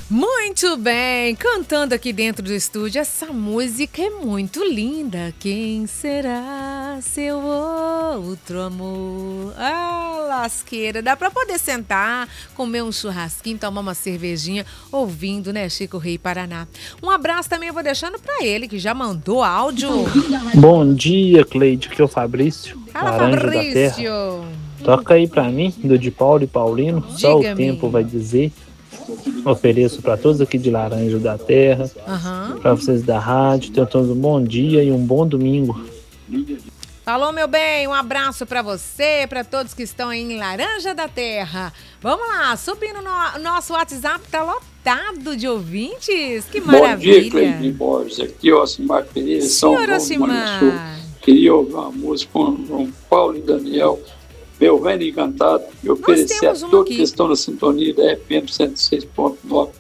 Muito bem, cantando aqui dentro do estúdio, essa música é muito linda. Quem será seu outro amor? Ah, lasqueira, dá pra poder sentar, comer um churrasquinho, tomar uma cervejinha, ouvindo, né, Chico Rei Paraná. Um abraço também eu vou deixando pra ele, que já mandou áudio. Bom dia, Cleide, aqui é o Fabrício, Fala, Laranja da Terra. Fabrício. Toca aí pra mim, do de Paulo e Paulino, só o Diga-me. tempo vai dizer. Ofereço pra todos aqui de Laranja da Terra, Aham. pra vocês da rádio. Tenham todos um bom dia e um bom domingo. Falou, meu bem, um abraço pra você, pra todos que estão aí em Laranja da Terra. Vamos lá, subindo no nosso WhatsApp, tá lotado de ouvintes, que maravilha. Bom dia, Cleide Borges, aqui é o Osimar Pereira, São Senhor Paulo, Rio Grande do Sul. Osimar. Queria ouvir uma música com João Paulo e Daniel, Meu Reino Encantado, e oferecer a temos uma todos aqui. que estão na sintonia da FM 106.9.